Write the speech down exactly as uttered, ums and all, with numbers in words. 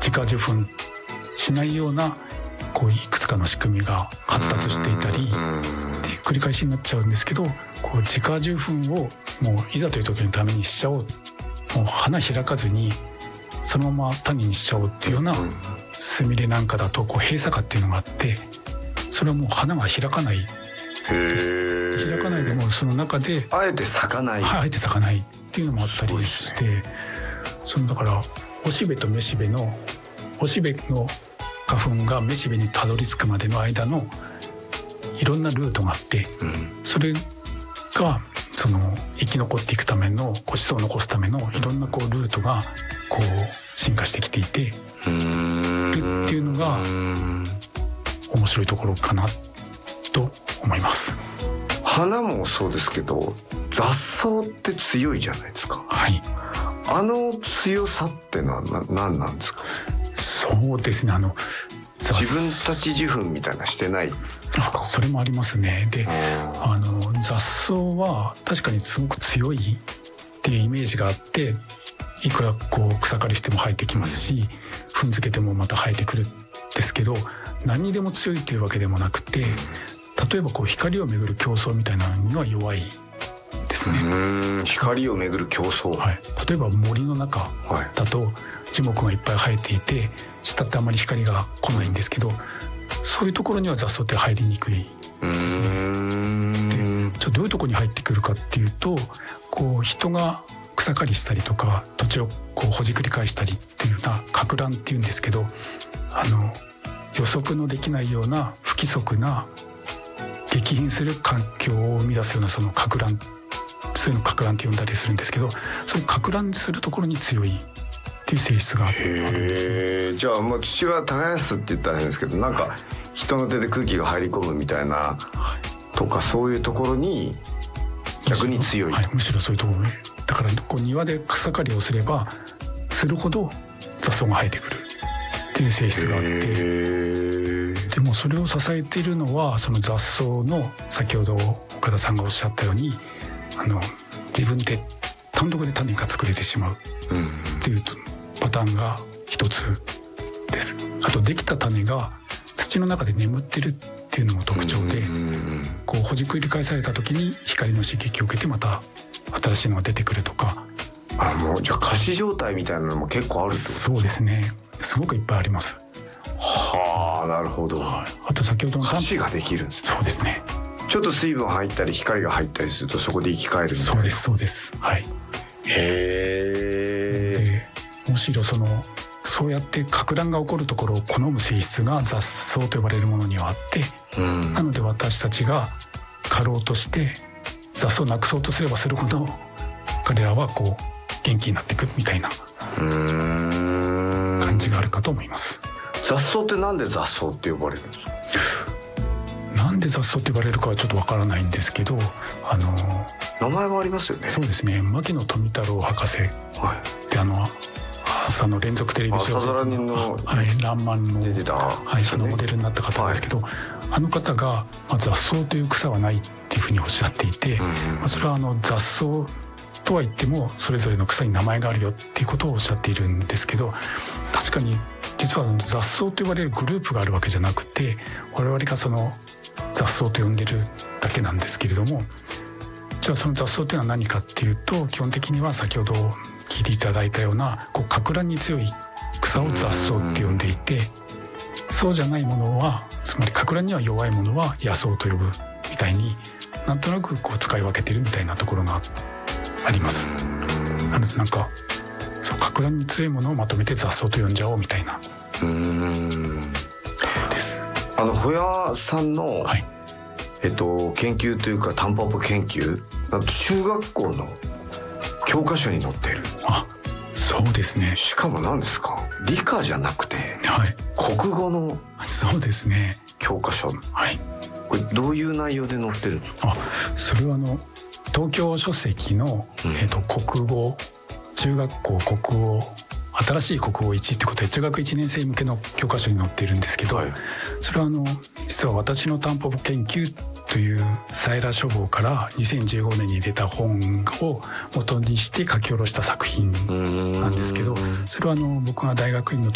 自家受粉しないようなこういくつかの仕組みが発達していたりで繰り返しになっちゃうんですけど、こう自家受粉をもういざという時のためにしちゃおう、もう花開かずにそのまま種にしちゃおうっていうようなスミレなんかだとこう閉鎖花っていうのがあって、それはもう花が開かないです。開かないでもその中であえて咲かない、 あえて咲かないっていうのもあったりして、ね、そのだからおしべとめしべのおしべの花粉がめしべにたどり着くまでの間のいろんなルートがあって、うん、それがその生き残っていくための子孫を残すためのいろんなこうルートがこう進化してきていてるっていうのが面白いところかなと思います。 花もそうですけど雑草って強いじゃないですか。 はい。 あの強さってのは何なんですか。 そうですね、あの自分たち受粉みたいなしてないですか。 それもありますね。で、あの雑草は確かにすごく強いっていうイメージがあって、いくらこう草刈りしても生えてきますし、踏んづけてもまた生えてくるんですけど、何にでも強いというわけでもなくて、例えばこう光をめぐる競争みたいなのには弱いですね。 うーん、光をめぐる競争、 はい、例えば森の中だと樹木がいっぱい生えていて、下ってあまり光が来ないんですけど、そういうところには雑草って入りにくいですね。で、じゃあどういうところに入ってくるかっていうと、こう人が草刈りしたりとか土地をこうほじくり返したりっていうようなかく乱っていうんですけど、あの予測のできないような不規則な激変する環境を生み出すようなそのかく乱、そういうのかく乱って呼んだりするんですけど、そういうかく乱するところに強いっていう性質があるんですね。 じゃあもう土は耕すって言ったら変ですけど、なんか人の手で空気が入り込むみたいなとか、そういうところに逆に強い。 はい、むしろそういうところだから、こう庭で草刈りをすればするほど雑草が生えてくるっていう性質があって、でもそれを支えているのはその雑草の、先ほど岡田さんがおっしゃったように、あの自分で単独で種が作れてしまうっていうパターンが一つです。あとできた種が土の中で眠ってるっていうのも特徴で、こうほじくり返された時に光の刺激を受けてまた新しいのが出てくるとか。 あ、もうじゃあ仮死状態みたいなのも結構あるってことですか。 そうですね、すごくいっぱいあります。 はあ、なるほど。 あと先ほどの仮死ができるんですね。 そうですね。 ちょっと水分入ったり光が入ったりするとそこで生き返るみたいな。 そうですそうです。はい。 へえ。もしろそのそうやってかく乱が起こるところを好む性質が雑草と呼ばれるものにはあって、うん、なので私たちが刈ろうとして雑草をなくそうとすればするほど彼らはこう元気になっていくみたいな感じがあるかと思います。 雑草ってなんで雑草って呼ばれるんですか。 なんで雑草って呼ばれるかはちょっとわからないんですけど、あの名前もありますよね。 そうですね、牧野富太郎博士って、はい、あの朝の連続テレビ小説の、はい、らんまんの、 出てた、 はい、そのモデルになった方ですけど、はい、あの方が、まあ、雑草という草はないっていうふうにおっしゃっていて、うんうん、まあ、それはあの雑草とは言ってもそれぞれの草に名前があるよっていうことをおっしゃっているんですけど、確かに実は雑草と呼ばれるグループがあるわけじゃなくて、我々がその雑草と呼んでるだけなんですけれども、じゃあその雑草というのは何かっていうと、基本的には先ほど聞いていただいたようなこうかく乱に強い草を雑草って呼んでいて、そうじゃないものは、つまりかく乱には弱いものは野草と呼ぶみたいに、なんとなくこう使い分けてるみたいなところがあります。なのでなんかそうかく乱に強いものをまとめて雑草と呼んじゃおうみたいな。うーんです。 あのホヤさんの、はい、えっと、研究というかタンポポ研究、なんと中学校の教科書に載っている。 あ、そうですね。 しかも何ですか、理科じゃなくて、 はい、 国語のそうですね教科書。 はい、 これどういう内容で載ってるんですか。 あ、それはあの東京書籍の、うん、えっと、国語、中学校国語、新しい国語いちってことで中学いちねん生向けの教科書に載っているんですけど、はい、それはあの実は私のタンポポ研究というサイラ書房からにせんじゅうごねんに出た本を元にして書き下ろした作品なんですけど、それはあの僕が大学院の